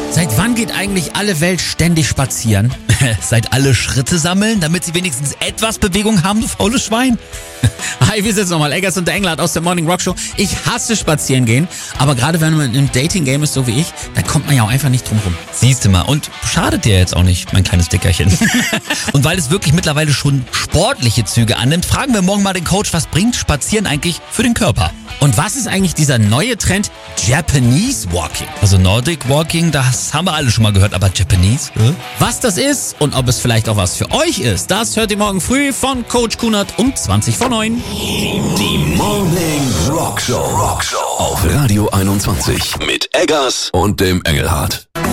Seit wann geht eigentlich alle Welt ständig spazieren? Seit alle Schritte sammeln, damit sie wenigstens etwas Bewegung haben, du faules Schwein. Hi, wir sind's nochmal, Eggers und der Englert aus der Morning Rock Show. Ich hasse spazieren gehen, aber gerade wenn man im Dating-Game ist, so wie ich, da kommt man ja auch einfach nicht drum rum. Siehst du mal, und schadet dir jetzt auch nicht, mein kleines Dickerchen. Und weil es wirklich mittlerweile schon sportliche Züge annimmt, fragen wir morgen mal den Coach, was bringt Spazieren eigentlich für den Körper? Und was ist eigentlich dieser neue Trend Japanese Walking? Also Nordic Walking, das haben wir alle schon mal gehört, aber Japanese? Was das ist und ob es vielleicht auch was für euch ist, das hört ihr morgen früh von Coach Kunert um 20:09. Die Morning Rock Show auf Radio 21 mit Eggers und dem Engelhard.